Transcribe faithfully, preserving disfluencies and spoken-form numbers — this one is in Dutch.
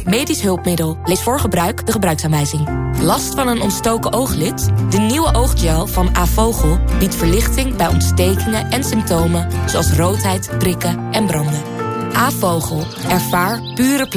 medisch hulpmiddel. Lees voor gebruik de gebruiksaanwijzing. Last van een ontstoken ooglid? De nieuwe ooggel van Avogel biedt verlichting bij ontstekingen en symptomen zoals roodheid, prikken en branden. Avogel. Ervaar pure